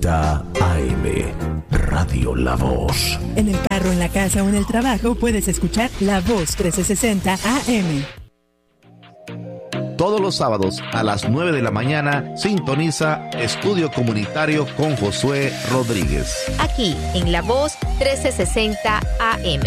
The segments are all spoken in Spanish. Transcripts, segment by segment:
AM, Radio La Voz. En el carro, en la casa o en el trabajo puedes escuchar La Voz 1360 AM. Todos los sábados a las 9 de la mañana sintoniza Estudio Comunitario con Josué Rodríguez. Aquí en La Voz 1360 AM.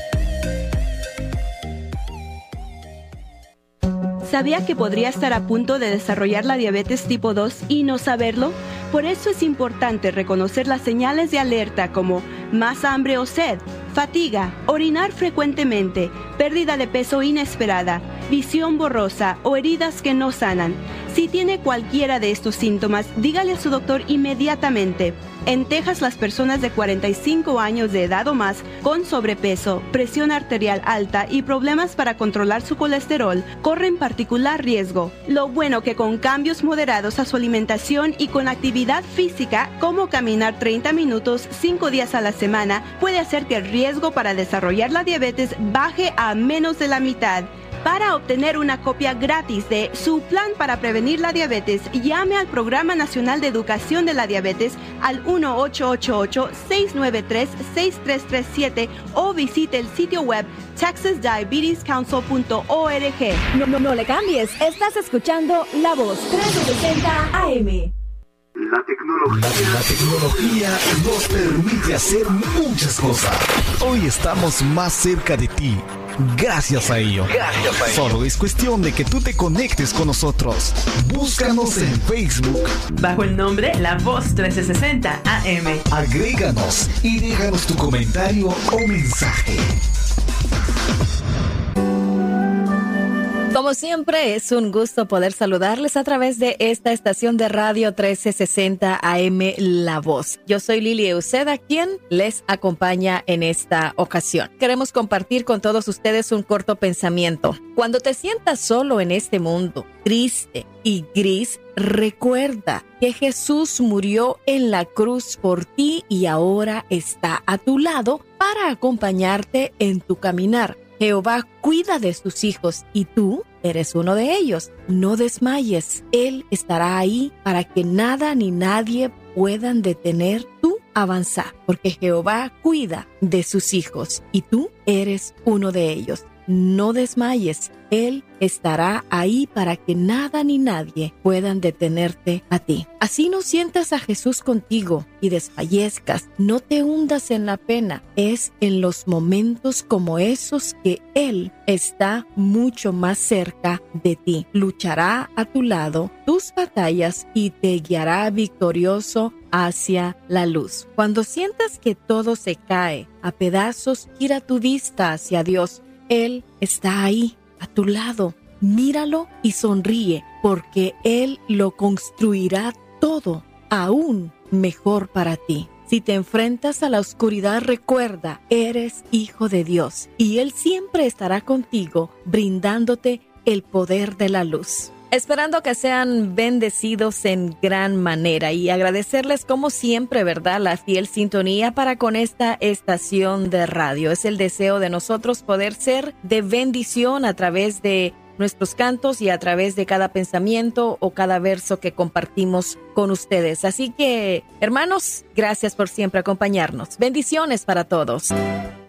¿Sabía que podría estar a punto de desarrollar la diabetes tipo 2 y no saberlo? Por eso es importante reconocer las señales de alerta como más hambre o sed, fatiga, orinar frecuentemente, pérdida de peso inesperada, visión borrosa o heridas que no sanan. Si tiene cualquiera de estos síntomas, dígale a su doctor inmediatamente. En Texas, las personas de 45 años de edad o más con sobrepeso, presión arterial alta y problemas para controlar su colesterol corren particular riesgo. Lo bueno que con cambios moderados a su alimentación y con actividad física, como caminar 30 minutos 5 días a la semana, puede hacer que el riesgo para desarrollar la diabetes baje a menos de la mitad. Para obtener una copia gratis de su plan para prevenir la diabetes, llame al Programa Nacional de Educación de la Diabetes al 1-888-693-6337 o visite el sitio web texasdiabetescouncil.org. No le cambies, estás escuchando La Voz 1360 AM. La tecnología nos permite hacer muchas cosas. Hoy estamos más cerca de ti. Gracias a ello. Solo es cuestión de que tú te conectes con nosotros. Búscanos en Facebook bajo el nombre La Voz 1360 AM. Agréganos y déjanos tu comentario o mensaje. Como siempre, es un gusto poder saludarles a través de esta estación de radio 1360 AM La Voz. Yo soy Lili Euseda, quien les acompaña en esta ocasión. Queremos compartir con todos ustedes un corto pensamiento. Cuando te sientas solo en este mundo, triste y gris, recuerda que Jesús murió en la cruz por ti y ahora está a tu lado para acompañarte en tu caminar. Jehová cuida de sus hijos y tú eres uno de ellos. No desmayes. Él estará ahí para que nada ni nadie puedan detener tu avanzar, porque Jehová cuida de sus hijos y tú eres uno de ellos. No desmayes. Él estará ahí para que nada ni nadie puedan detenerte a ti. Así no sientas a Jesús contigo y desfallezcas. No te hundas en la pena. Es en los momentos como esos que Él está mucho más cerca de ti. Luchará a tu lado tus batallas y te guiará victorioso hacia la luz. Cuando sientas que todo se cae a pedazos, gira tu vista hacia Dios. Él está ahí, a tu lado. Míralo y sonríe, porque Él lo construirá todo aún mejor para ti. Si te enfrentas a la oscuridad, recuerda, eres hijo de Dios y Él siempre estará contigo, brindándote el poder de la luz. Esperando que sean bendecidos en gran manera y agradecerles como siempre, ¿verdad?, la fiel sintonía para con esta estación de radio. Es el deseo de nosotros poder ser de bendición a través de nuestros cantos y a través de cada pensamiento o cada verso que compartimos con ustedes. Así que, hermanos, gracias por siempre acompañarnos. Bendiciones para todos.